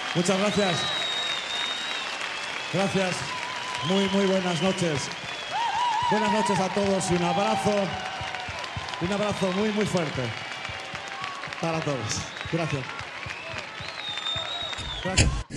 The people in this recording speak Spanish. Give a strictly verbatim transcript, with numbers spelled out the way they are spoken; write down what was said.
Muchas gracias. Gracias. Muy, muy buenas noches. Buenas noches a todos y un abrazo, un abrazo muy, muy fuerte para todos. Gracias. Gracias.